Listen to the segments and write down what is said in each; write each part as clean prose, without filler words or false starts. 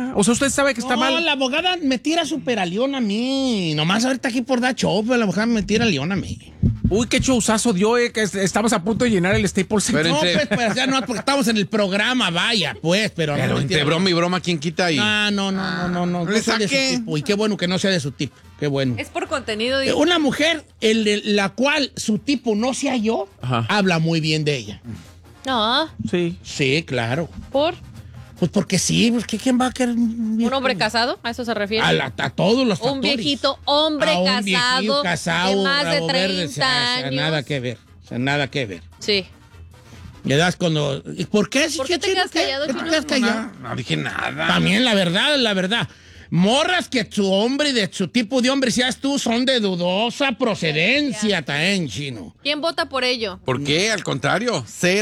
abogada? O sea, usted sabe que está mal. No, la abogada me tira súper a león a mí. Nomás ahorita aquí por dar show, pero la abogada me tira a león a mí. Uy, qué showzazo dio, que estabas a punto de llenar el Staples Center. No, pues ya no, porque estamos en el programa, vaya, pues, pero no. Entre broma y broma, ¿quién quita? No. No le soy de su saque. tipo. Y qué bueno que no sea de su tipo. Qué bueno. Es por contenido. Digo. Una mujer, la cual su tipo no sea yo, Ajá. habla muy bien de ella. No, Sí. Sí, claro. ¿por? Pues porque sí, pues ¿quién va a querer ¿Un hombre casado? ¿A eso se refiere? A todos los factores. Un viejito hombre A un casado, viejito casado de más de rabo 30 verde, o sea, años. nada que ver. O sea, nada que ver. Sí. Le das cuando... ¿Y por qué? ¿Por qué te quedas callado, ¿Qué te Chino? quedas callado? No dije nada. También la verdad. Morras que su hombre, de su tipo de hombre seas tú, son de dudosa procedencia, también, Chino. ¿Quién vota por ello? ¿Por qué? Al contrario, se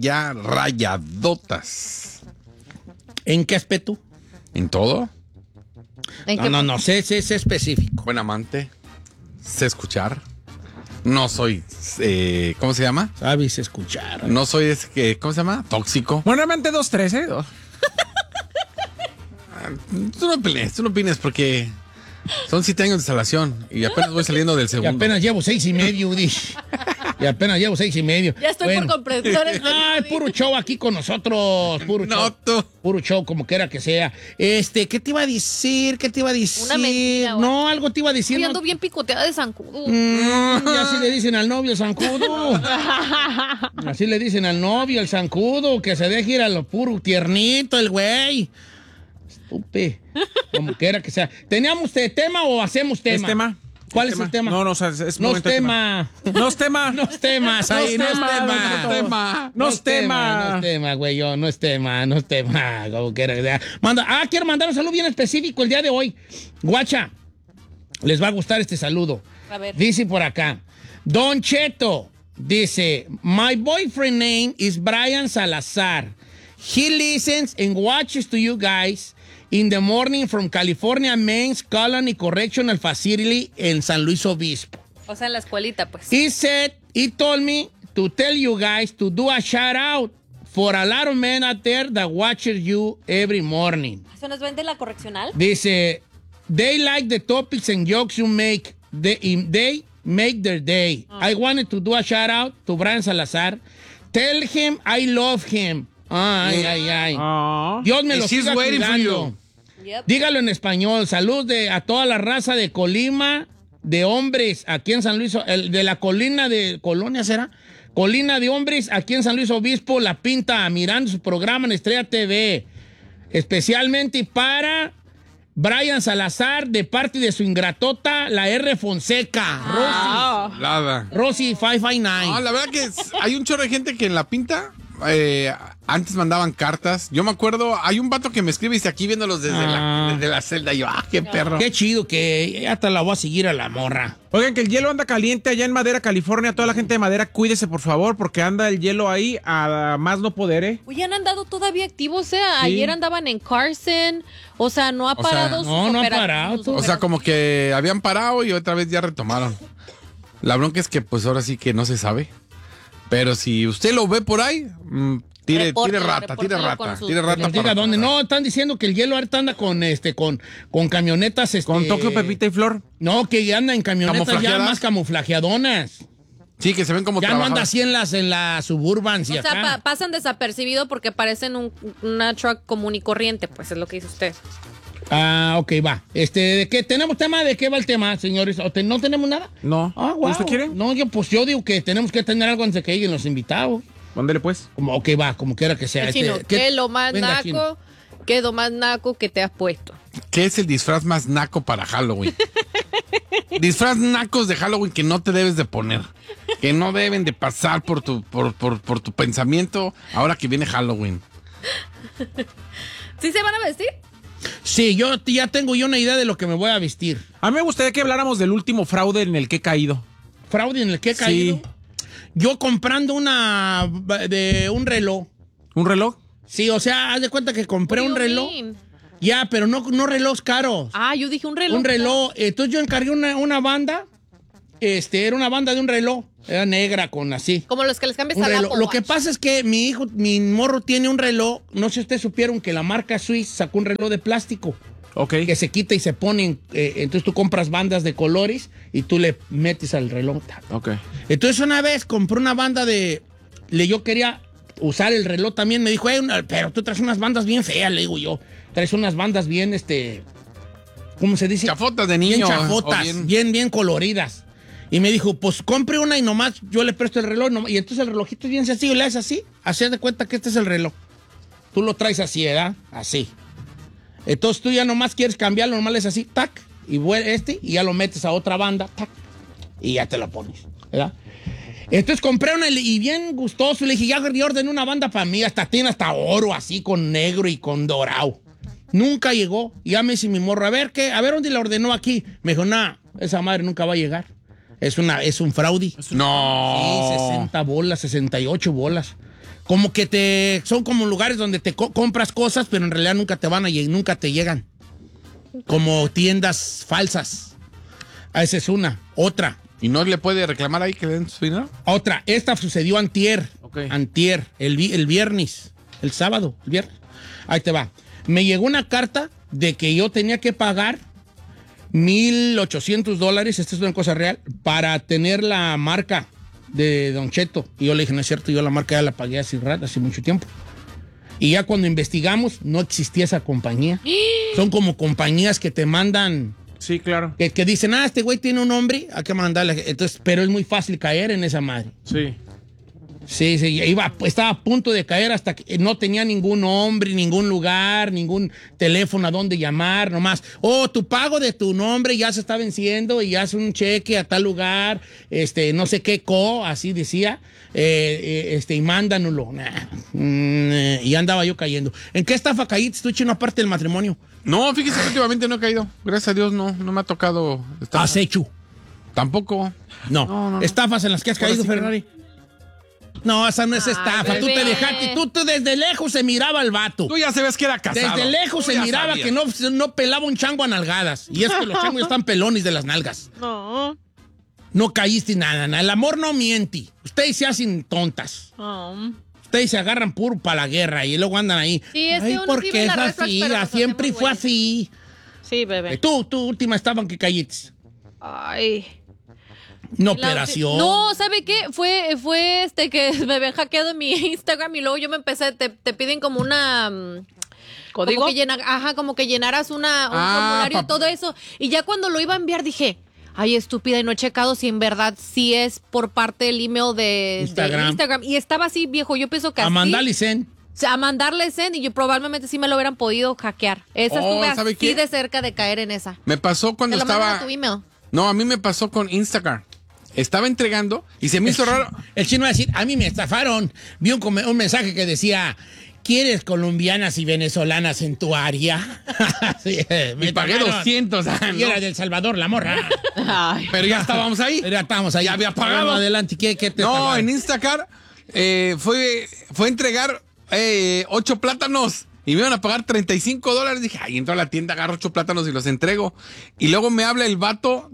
rayadotas. ¿En qué aspecto? ¿En todo? ¿En qué- No, sé específico. Buen amante. Sé escuchar. No soy, ¿cómo se llama? Sabes escuchar. No soy, ¿cómo se llama? Tóxico. Buenamente 2-3, ¿eh? Tú no opines porque son 7 años de instalación y apenas voy saliendo del Y segundo. apenas llevo 6.5, Udish. Y apenas llevo 6.5. Ya estoy por comprensores. Ay, puro show aquí con nosotros. Puro show. No, tú. Puro show, como quiera que sea. ¿Qué te iba a decir? Una mentira, güey. No, algo te iba a decir. Yo no- ando bien picoteada de zancudo. Ya así le dicen al novio el zancudo. Así le dicen al novio el zancudo, que se deje ir a lo puro tiernito el güey. Estúpido. Como quiera que sea. ¿Teníamos tema o hacemos tema? ¿Es tema? ¿Cuál es el tema? No, o sea, es No es momento de tema. No es tema. No es tema, ahí, no es tema. No es tema. No es tema, güey, no es tema. Como quiera que sea. Quiero mandar un saludo bien específico el día de hoy. Guacha, les va a gustar este saludo. A ver. Dice por acá, Don Cheto, dice, my boyfriend name is Brian Salazar. He listens and watches to you guys in the morning from California Men's Colony Correctional Facility en San Luis Obispo. O sea, en la escuelita, pues. He told me to tell you guys to do a shout out for a lot of men out there that watches you every morning. ¿Eso nos vende la correccional? Dice, they like the topics and jokes you make. They make their day. I wanted to do a shout out to Brian Salazar. Tell him I love him. Ay. Ah. Dios me And lo she's siga waiting for cuidando. Yep. Dígalo en español. Salud a toda la raza de Colima, de hombres, aquí en San Luis, de la colina de Colonia, ¿será? Colina de hombres, aquí en San Luis Obispo, La Pinta, mirando su programa en Estrella TV. Especialmente para Brian Salazar, de parte de su ingratota, la R. Fonseca. Nada. Rosy 559. No, la verdad que hay un chorro de gente que en La Pinta antes mandaban cartas. Yo me acuerdo, hay un vato que me escribe y dice aquí viéndolos desde la celda. Y yo, qué perro. Qué chido que ya hasta la voy a seguir a la morra. Oigan, que el hielo anda caliente allá en Madera, California. Toda la gente de Madera, cuídese, por favor, porque anda el hielo ahí a más no poder, ¿eh? Oye, han andado todavía activos, o sea, Sí. ayer andaban en Carson, o sea, no ha O sea, parado no ha parado. sus O sea, como que habían parado y otra vez ya retomaron. La bronca es que pues ahora sí que no se sabe. Pero si usted lo ve por ahí, tire rata. Nos diga dónde. No, están diciendo que el hielo ahorita anda con camionetas. Con Tokio, Pepita y Flor. No, que anda en camionetas ya ¿Camuflajeadas? más camuflajeadonas. Sí, que se ven como Ya no anda trabajadas. así en las Suburbans y O sea, acá. pasan desapercibido porque parecen una truck común y corriente, pues es lo que dice usted. Ok, va. ¿De qué tenemos tema? ¿De qué va el tema, señores? ¿No tenemos nada? No. Wow. ¿Usted quiere? No, yo digo que tenemos que tener algo antes de que lleguen los invitados. Mándele, pues. Ok, va, como quiera que sea. Chino, ¿qué es lo más Venga, Chino. naco? ¿Qué es lo más naco que te has puesto? ¿Qué es el disfraz más naco para Halloween? Disfraz nacos de Halloween que no te debes de poner. Que no deben de pasar por tu pensamiento ahora que viene Halloween. ¿Sí se van a vestir? Sí, yo ya tengo una idea de lo que me voy a vestir. A mí me gustaría que habláramos del último fraude en el que he caído. ¿Fraude en el que he caído? Yo comprando un reloj. ¿Un reloj? Sí, o sea, haz de cuenta que compré What un do you reloj. mean? Ya, pero no relojes caros. Ah, yo dije un reloj. Un reloj. Entonces yo encargué una banda era una banda de un reloj. Era negra con así. Como los que les cambias Un al reloj. Apple Lo que Watch. pasa es que mi morro tiene un reloj. No sé si ustedes supieron que la marca Swiss sacó un reloj de plástico. Ok. Que se quita y se pone. Entonces tú compras bandas de colores y tú le metes al reloj. Ok. Entonces una vez compré una banda yo quería usar el reloj también. Me dijo, pero tú traes unas bandas bien feas, le digo yo. Traes unas bandas bien, ¿cómo se dice? Chafotas de Bien niño. chafotas, o bien coloridas. Y me dijo, pues compre una y nomás yo le presto el reloj. Y entonces el relojito es bien sencillo, le haces así. Haz de cuenta que este es el reloj. Tú lo traes así, ¿verdad? Así. Entonces tú ya nomás quieres cambiarlo, nomás le haces así, tac, y y ya lo metes a otra banda, tac, y ya te lo pones, ¿verdad? Entonces compré una y bien gustoso, le dije, ya ordené una banda para mí, tiene hasta oro, así, con negro y con dorado. Nunca llegó. Y ya me dice mi morro, a ver dónde la ordenó aquí. Me dijo, esa madre nunca va a llegar. Es un fraude. No. Sí, 60 bolas, 68 bolas. Como que son como lugares donde te compras cosas, pero en realidad nunca te llegan. Como tiendas falsas. Esa es una. Otra. ¿Y no le puede reclamar ahí que le den su dinero? Otra. Esta sucedió antier. Ok. Antier. El viernes. El sábado. El viernes. Ahí te va. Me llegó una carta de que yo tenía que pagar $1,800, esta es una cosa real, para tener la marca de Don Cheto. Y yo le dije, no es cierto, yo la marca ya la pagué hace mucho tiempo. Y ya cuando investigamos, no existía esa compañía. Son como compañías que te mandan, Sí, claro. que dicen, este güey tiene un nombre, hay que mandarle. Entonces, pero es muy fácil caer en esa madre. Sí. Sí, estaba a punto de caer hasta que no tenía ningún nombre, ningún lugar, ningún teléfono a dónde llamar, nomás. Tu pago de tu nombre ya se está venciendo y haz un cheque a tal lugar, no sé qué, así decía, y mándanoslo. Y andaba yo cayendo. ¿En qué estafa caíste tú, Chino, aparte del matrimonio? No, fíjese que últimamente no he caído. Gracias a Dios no me ha tocado estar. ¿Has hecho? Tampoco. No. ¿Estafas en las que has caído, sí que Ferrari? No, esa no es estafa. Ay, Tú te bebé. dejaste, tú desde lejos se miraba el vato. Tú ya sabes que era casado. Desde lejos Tú se ya miraba sabías. que no pelaba un chango a nalgadas. Y es que los changos están pelones de las nalgas. No. No caíste nada. El amor no miente. Ustedes se hacen tontas. No. Ustedes se agarran puro para la guerra y luego andan ahí. Sí, es que uno ¿por sí qué ve es las red flags, así? pero nos Siempre hacemos fue güeyes. así. Sí, bebé. Tú última estaba en que caíste. Ay. Una La operación. No, ¿sabe qué? Fue que me habían hackeado en mi Instagram y luego yo me empecé, te piden como una... ¿Código? Como que llenaras un Ah, formulario y todo eso. Y ya cuando lo iba a enviar dije, ay, estúpida, y no he checado si en verdad sí es por parte del email de Instagram. Y estaba así, viejo, yo pienso que así. Amanda Licen. A mandarle send y yo probablemente sí me lo hubieran podido hackear. Esa estuve ¿sabe así qué? de cerca de caer en esa. Me pasó cuando Te lo mandan estaba. a tu email. No, a mí me pasó con Instagram. Estaba entregando y se me hizo raro. El chino va a decir, a mí me estafaron. Vi un mensaje que decía, ¿quieres colombianas y venezolanas en tu área? Sí, Y pagué estafaron. 200. Y era del Salvador, la morra. Ay. Pero ya estábamos ahí. Pero ya estábamos ahí. Ya había pagado. Bueno, adelante, ¿qué te No, estafaron? en Instacart fue a entregar 8 plátanos y me iban a pagar $35. Dije, ay, entro a la tienda, agarro 8 plátanos y los entrego. Y luego me habla el vato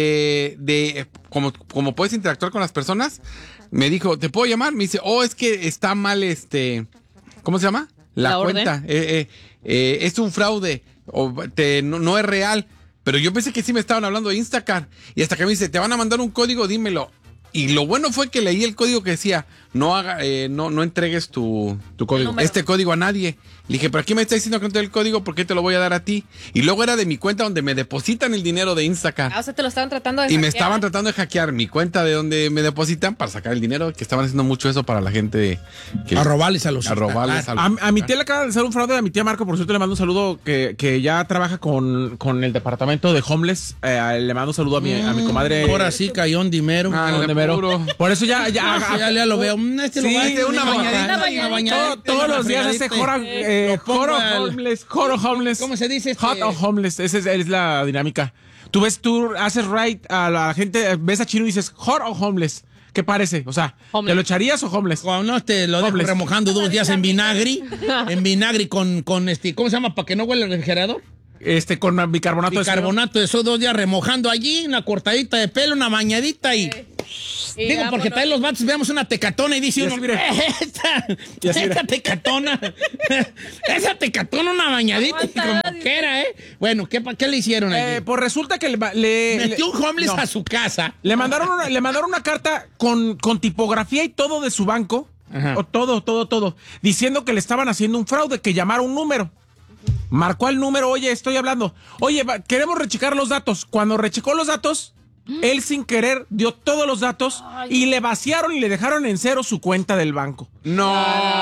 de como puedes interactuar con las personas. Me dijo, ¿te puedo llamar? Me dice, es que está mal ¿cómo se llama? La orden. cuenta. Es un fraude. No es real. Pero yo pensé que sí me estaban hablando de Instacart. Y hasta que me dice, te van a mandar un código, dímelo. Y lo bueno fue que leí el código que decía, no entregues tu código, número. código a nadie. Le dije, pero aquí me está diciendo que no te doy el código, ¿por qué te lo voy a dar a ti? Y luego era de mi cuenta donde me depositan el dinero de Instacart. O sea, te lo estaban tratando de Y me hackear. estaban tratando de hackear mi cuenta de donde me depositan para sacar el dinero, que estaban haciendo mucho eso para la gente. A robarles a los... A robarles a los- A mi tía le acaba de hacer un fraude a mi tía Marco, por cierto le mando un saludo que ya trabaja con el departamento de homeless. Le mando un saludo a mi comadre. Ahora sí cayó un dimero. Ah, Donde mero. puro. Por eso ya Ya lo veo. Este Sí, lugar, una bañadita. Todos los días hace Lo Joro homeless. ¿Cómo se dice? Hot o homeless. Esa es la dinámica. Tú haces right a la gente, ves a Chino y dices hot o homeless. ¿Qué parece? O sea, Homeless. ¿te lo echarías o homeless? No, te lo dejo Homeless. remojando 2 días en vinagre. En vinagre con ¿cómo se llama? Para que no huele el refrigerador. Con bicarbonato de sodio. Bicarbonato de sodio 2 días remojando allí, una cortadita de pelo, una bañadita y... Digo, porque también los vatos veamos una tecatona y dice uno, esta tecatona, esa tecatona, una bañadita, como que era, ¿eh? Bueno, ¿qué le hicieron allí? Pues resulta que metió un homeless a su casa. Le mandaron una carta con tipografía y todo de su banco, o todo, diciendo que le estaban haciendo un fraude, que llamara un número. Marcó el número, oye, estoy hablando. Oye, queremos rechecar los datos. Cuando rechecó los datos, él sin querer dio todos los datos y le vaciaron y le dejaron en cero su cuenta del banco. ¡No!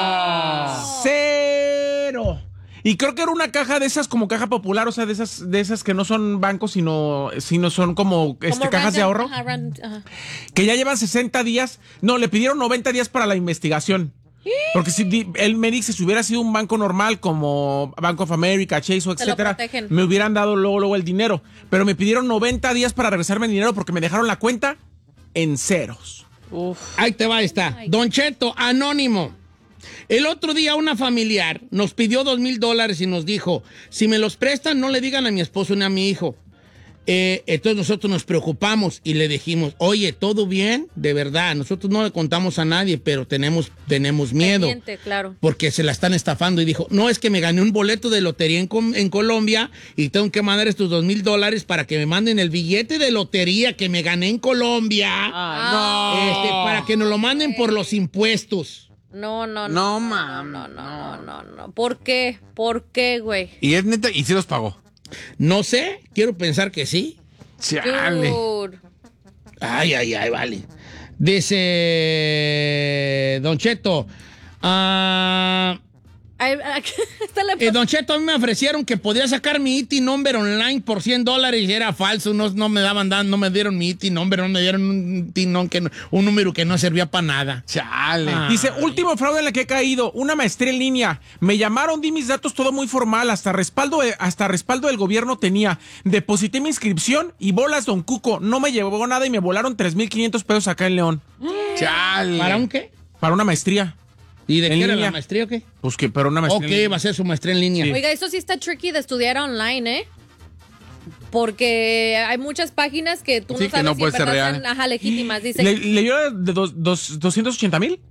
¡Cero! Y creo que era una caja de esas como caja popular, o sea, de esas que no son bancos, sino son como cajas de ahorro. Que ya llevan 60 días. No, le pidieron 90 días para la investigación. Porque si él me dice, si hubiera sido un banco normal como Bank of America, Chase o etcétera, me hubieran dado luego el dinero. Pero me pidieron 90 días para regresarme el dinero porque me dejaron la cuenta en ceros. Uf. Ahí te va esta. Don Cheto, anónimo. El otro día una familiar nos pidió $2,000 y nos dijo, si me los prestan no le digan a mi esposo ni a mi hijo. Entonces nosotros nos preocupamos y le dijimos, oye, ¿todo bien? De verdad, nosotros no le contamos a nadie, pero tenemos miedo. Pendiente, claro. Porque se la están estafando. Y dijo, no, es que me gané un boleto de lotería en Colombia y tengo que mandar estos $2,000 para que me manden el billete de lotería que me gané en Colombia. Para que nos lo manden por los impuestos. No. ¿Por qué? ¿Por qué, güey? Y es neta, y sí los pagó. No sé, quiero pensar que sí. Chale. Dude. Ay, vale. Dice Don Cheto, Don Cheto, a mí me ofrecieron que podía sacar mi IT number online por $100 y era falso, no me dieron mi IT number, no me dieron un número que no servía para nada. Chale. Dice, último fraude en la que he caído, una maestría en línea. Me llamaron, di mis datos, todo muy formal, hasta respaldo del gobierno tenía. Deposité mi inscripción y bolas, don Cuco, no me llevó nada y me volaron 3,500 pesos acá en León. Chale. ¿Para un qué? Para una maestría. ¿Y de qué era la maestría o qué? Pues que para una maestría. Ok, va a ser su maestría en línea. Sí. Oiga, eso sí está tricky de estudiar online, ¿eh? Porque hay muchas páginas que tú no sabes que no si puede en ser verdad real. son legítimas. Dice, ¿Le dio de 280,000?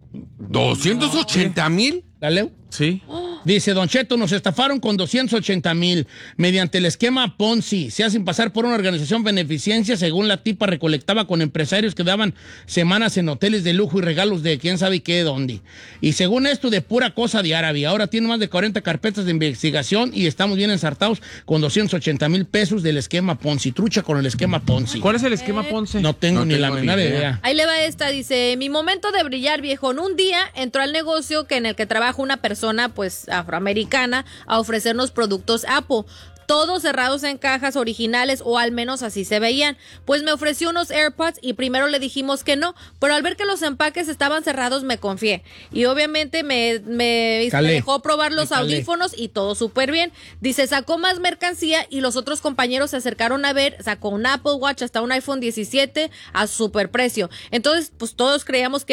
¿280,000? ¿La leo? Sí. Dice, Don Cheto, nos estafaron con 280,000 mediante el esquema Ponzi. Se hacen pasar por una organización beneficencia. Según la tipa, recolectaba con empresarios que daban semanas en hoteles de lujo y regalos de quién sabe qué, dónde. Y según esto, de pura cosa de árabe. Ahora tiene más de 40 carpetas de investigación y estamos bien ensartados con 280,000 pesos del esquema Ponzi. Trucha con el esquema Ponzi. ¿Cuál es el esquema Ponzi? No tengo ni la menor idea. Ahí le va esta, dice, mi momento de brillar, viejo. En un día entró al negocio en el que trabaja una persona, pues, afroamericana, a ofrecernos productos Apple. Todos cerrados en cajas originales, o al menos así se veían. Pues me ofreció unos AirPods y primero le dijimos que no, pero al ver que los empaques estaban cerrados me confié. Y obviamente me dejó probar los audífonos y todo súper bien. Dice, sacó más mercancía y los otros compañeros se acercaron a ver, sacó un Apple Watch hasta un iPhone 17 a super precio. Entonces, pues todos creíamos que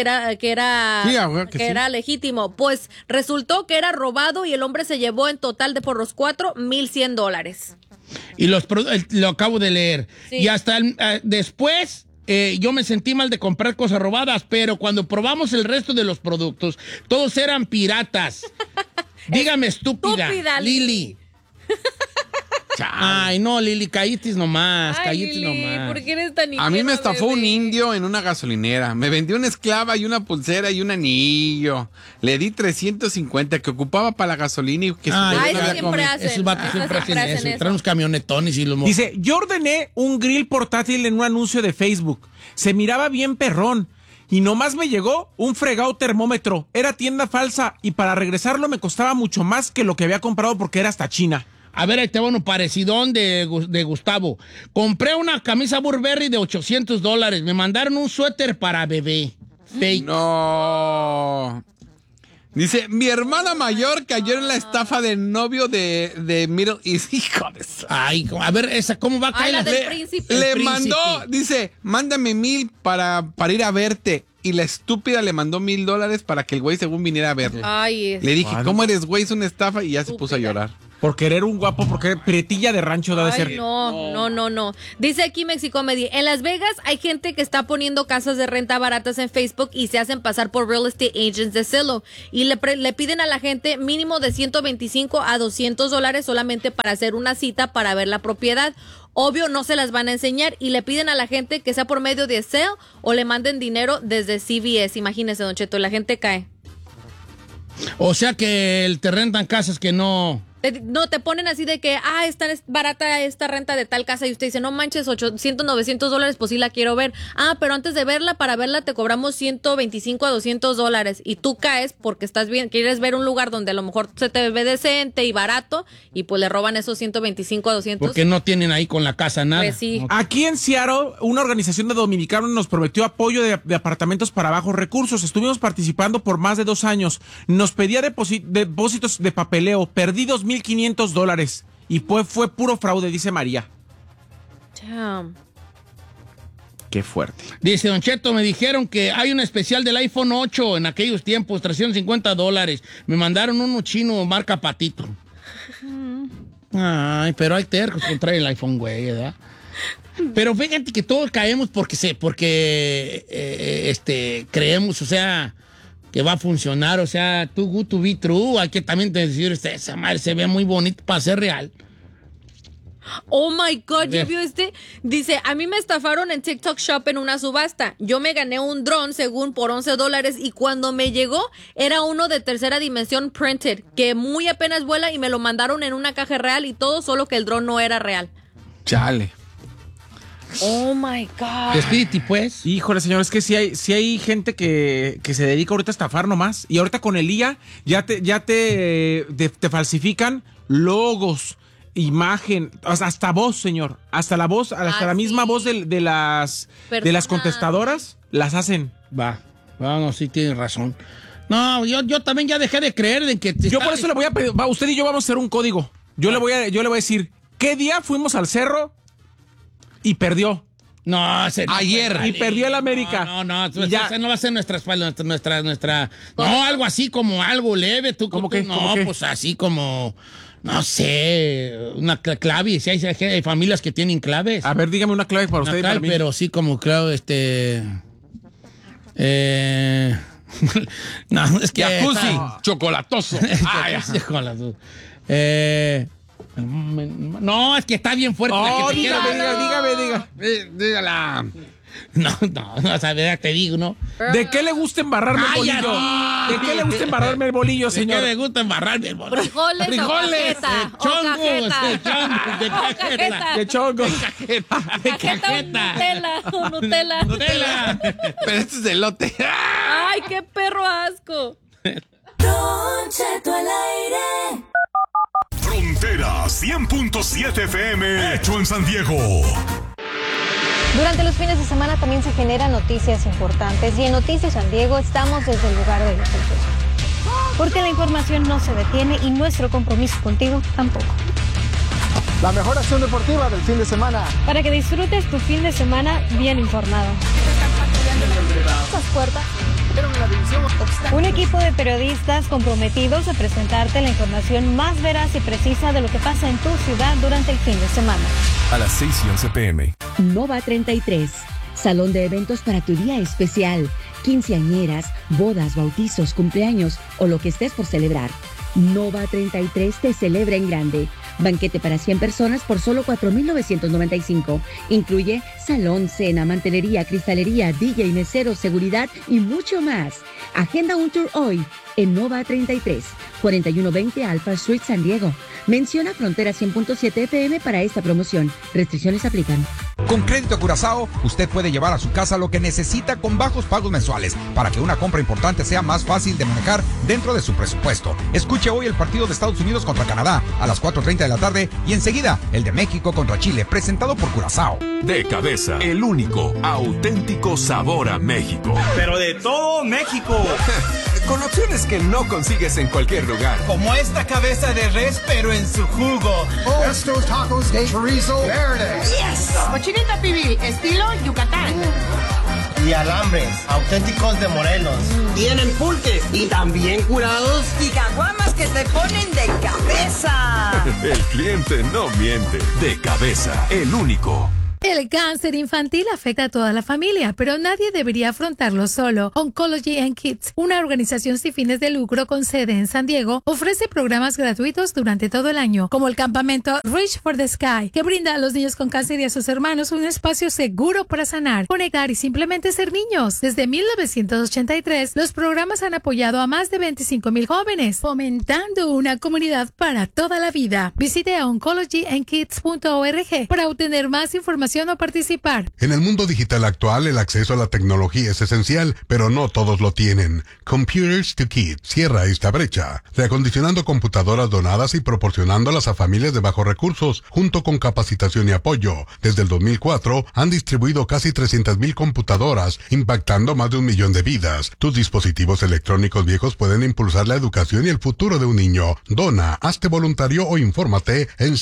era legítimo. Pues resultó que era robado y el hombre se llevó en total por los 4 $1,100. Y lo acabo de leer. Sí. Y hasta después yo me sentí mal de comprar cosas robadas, pero cuando probamos el resto de los productos, todos eran piratas. Dígame, estúpida Lili. Ay, no, Lili, callitis nomás, ¿por qué eres tan A mí me estafó bebé? un indio en una gasolinera. Me vendió una esclava y una pulsera y un anillo. Le di 350 que ocupaba para la gasolina y que siempre hacen. Esos vatos siempre hacen eso. Traen unos camionetones y los... Dice, yo ordené un grill portátil en un anuncio de Facebook. Se miraba bien perrón. Y nomás me llegó un fregado termómetro. Era tienda falsa y para regresarlo me costaba mucho más que lo que había comprado porque era hasta China. A ver, ahí te va uno parecidón de Gustavo. Compré una camisa Burberry de $800. Me mandaron un suéter para bebé. Fake. No. Dice, mi hermana mayor cayó en la estafa del novio de Middle East. Hijo de eso. Ay, a ver, esa, ¿cómo va a caer? La del príncipe. Le mandó, dice, mándame 1,000 para ir a verte. Y la estúpida le mandó $1,000 para que el güey según viniera a verle. Ay, le dije, ¿cómo eres, güey? Es una estafa. Y ya se puso a llorar. Por querer un guapo, porque prietilla de rancho debe ser. No. Dice aquí Mexicomedy, en Las Vegas hay gente que está poniendo casas de renta baratas en Facebook y se hacen pasar por real estate agents de Zillow y le piden a la gente mínimo de $125 a $200 solamente para hacer una cita para ver la propiedad. Obvio, no se las van a enseñar y le piden a la gente que sea por medio de Zelle o le manden dinero desde CVS. Imagínese, Don Cheto, la gente cae. O sea que te rentan casas que no... No, te ponen así de que, está barata esta renta de tal casa y usted dice, no manches, $800, $900, pues sí la quiero ver. Pero antes de verla, para verla te cobramos $125 a $200 y tú caes porque estás bien, quieres ver un lugar donde a lo mejor se te ve decente y barato y pues le roban esos $125 a $200. Porque no tienen ahí con la casa nada. Pues sí. Aquí en Seattle, una organización de dominicanos nos prometió apoyo de apartamentos para bajos recursos. Estuvimos participando por más de 2 años. Nos pedía depósitos de papeleo, perdidos $1,500 y fue puro fraude, dice María. Damn. Qué fuerte. Dice Don Cheto, me dijeron que hay un especial del iPhone 8 en aquellos tiempos, $350. Me mandaron uno chino, marca Patito. Ay, pero hay tercos contra el iPhone, güey, ¿verdad? Pero fíjate que todos caemos porque creemos, o sea, que va a funcionar, o sea, too good to be true. Hay que también decir, esa madre se ve muy bonita para ser real. Oh my God, ¿ya vio este? Dice, a mí me estafaron en TikTok Shop en una subasta. Yo me gané un dron según por $11 y cuando me llegó era uno de tercera dimensión printed, que muy apenas vuela y me lo mandaron en una caja real y todo, solo que el dron no era real. Chale. Oh my God. Despídete, pues. Híjole, señor, es que sí hay gente que se dedica ahorita a estafar nomás. Y ahorita con el IA ya te falsifican logos, imagen, hasta voz, señor. Hasta la voz, hasta la misma voz de las contestadoras las hacen. No, sí tienes razón. No, yo también ya dejé de creer en que... Yo por eso le voy a pedir, usted y yo vamos a hacer un código. Yo le voy a decir, ¿qué día fuimos al cerro y perdió? No, ayer. Y perdió el América. No, esa no va a ser nuestra espalda, nuestra... No, algo así como algo leve. ¿Cómo que? No, pues así como... No sé, una clave. Si hay familias que tienen claves. A ver, dígame una clave para usted y para mí. Pero sí como clave, no, es que... Jacuzzi, chocolatoso. Chocolatoso. No, es que está bien fuerte. Dígame. Dígala. No, o sea, te digo, ¿no? ¿De qué le gusta embarrarme el bolillo? ¿De qué le gusta embarrarme el bolillo, señor? ¿De qué le gusta embarrarme el bolillo? Frijoles de chongos, de cajeta. Nutella. Pero este es de elote. Ay, qué perro asco. Don Cheto al aire. Frontera 100.7 FM, hecho en San Diego. Durante los fines de semana también se generan noticias importantes y en Noticias San Diego estamos desde el lugar de los hechos. Porque la información no se detiene y nuestro compromiso contigo tampoco. La mejor acción deportiva del fin de semana. Para que disfrutes tu fin de semana bien informado. Un equipo de periodistas comprometidos a presentarte la información más veraz y precisa de lo que pasa en tu ciudad durante el fin de semana. A las 6:11 p.m. Nova 33, salón de eventos para tu día especial, quinceañeras, bodas, bautizos, cumpleaños o lo que estés por celebrar. Nova 33 te celebra en grande. Banquete para 100 personas por solo $4,995. Incluye salón, cena, mantelería, cristalería, DJ, mesero, seguridad y mucho más. Agenda un tour hoy en Nova 33, 4120 Alpha Street, San Diego. Menciona Frontera 100.7 FM para esta promoción. Restricciones aplican. Con Crédito Curazao, usted puede llevar a su casa lo que necesita con bajos pagos mensuales para que una compra importante sea más fácil de manejar dentro de su presupuesto. Escuche hoy el partido de Estados Unidos contra Canadá a las 4:30 de la tarde y enseguida el de México contra Chile, presentado por Curazao. De cabeza, el único, auténtico sabor a México. Pero de todo México. Con opciones que no consigues en cualquier lugar. Como esta cabeza de res, pero en su jugo. Estos tacos de chorizo verde. Yes. Cochinita pibil, estilo Yucatán. Y alambres, auténticos de Morelos. Tienen pulques y también curados. Y caguamas que que te ponen de cabeza. El cliente no miente. De Cabeza, el único. El cáncer infantil afecta a toda la familia, pero nadie debería afrontarlo solo. Oncology and Kids, una organización sin fines de lucro con sede en San Diego, ofrece programas gratuitos durante todo el año, como el campamento Reach for the Sky, que brinda a los niños con cáncer y a sus hermanos un espacio seguro para sanar, conectar y simplemente ser niños. Desde 1983, los programas han apoyado a más de 25,000 jóvenes, fomentando una comunidad para toda la vida. Visite a oncologyandkids.org para obtener más información o participar. En el mundo digital actual, el acceso a la tecnología es esencial, pero no todos lo tienen. Computers to Kids cierra esta brecha, reacondicionando computadoras donadas y proporcionándolas a familias de bajos recursos, junto con capacitación y apoyo. Desde el 2004, han distribuido casi 300,000 computadoras, impactando más de 1 millón de vidas. Tus dispositivos electrónicos viejos pueden impulsar la educación y el futuro de un niño. Dona, hazte voluntario o infórmate en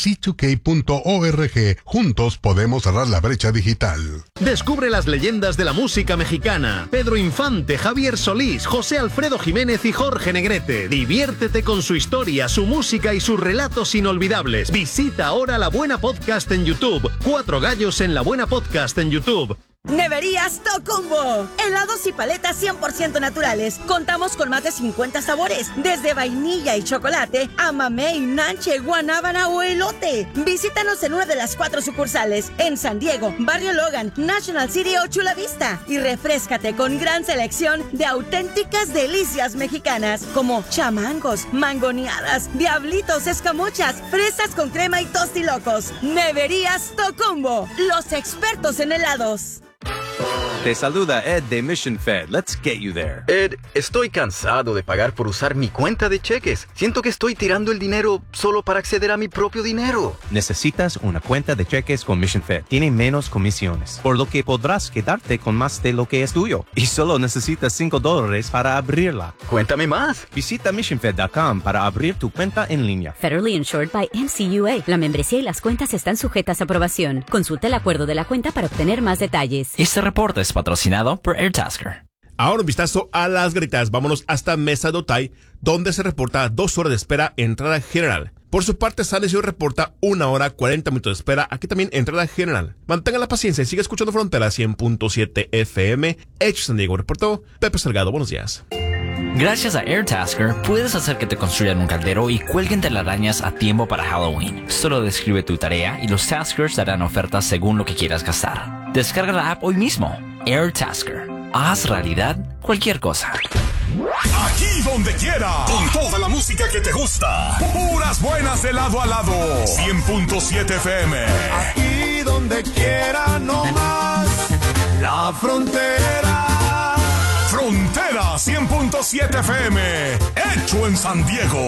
c2k.org. Juntos podemos cerrar la brecha digital. Descubre las leyendas de la música mexicana. Pedro Infante, Javier Solís, José Alfredo Jiménez y Jorge Negrete. Diviértete con su historia, su música y sus relatos inolvidables. Visita ahora La Buena Podcast en YouTube. 4 gallos en La Buena Podcast en YouTube. Neverías Tocumbo. Helados y paletas 100% naturales. Contamos con más de 50 sabores, desde vainilla y chocolate a mamey, nanche, guanábana o elote. Visítanos en una de las 4 sucursales, en San Diego, Barrio Logan, National City o Chula Vista. Y refréscate con gran selección de auténticas delicias mexicanas, como chamangos, mangoneadas, diablitos, escamuchas, fresas con crema y tostilocos. Neverías Tocumbo, los expertos en helados. Te saluda Ed de Mission Fed. Let's get you there. Ed, estoy cansado de pagar por usar mi cuenta de cheques. Siento que estoy tirando el dinero solo para acceder a mi propio dinero. Necesitas una cuenta de cheques con Mission Fed. Tiene menos comisiones, por lo que podrás quedarte con más de lo que es tuyo. Y solo necesitas $5 para abrirla. Cuéntame más. Visita missionfed.com para abrir tu cuenta en línea. Federally insured by NCUA. La membresía y las cuentas están sujetas a aprobación. Consulta el acuerdo de la cuenta para obtener más detalles. Este reporte es patrocinado por AirTasker. Ahora un vistazo a las gritas. Vámonos hasta Mesa de Otay, donde se reporta 2 horas de espera entrada general. Por su parte, San Isidro reporta 1 hora 40 minutos de espera. Aquí también entrada general. Mantenga la paciencia y siga escuchando Frontera 100.7 FM. Hecho San Diego, reportó Pepe Salgado. Buenos días. Gracias a AirTasker, puedes hacer que te construyan un caldero y cuelguen telarañas a tiempo para Halloween. Solo describe tu tarea y los taskers darán ofertas según lo que quieras gastar. Descarga la app hoy mismo. AirTasker. Haz realidad cualquier cosa. Aquí donde quiera, con toda la música que te gusta. Puras buenas de lado a lado. 100.7 FM. Aquí donde quiera, no más. La Frontera. Frontera 100.7 FM. Hecho en San Diego.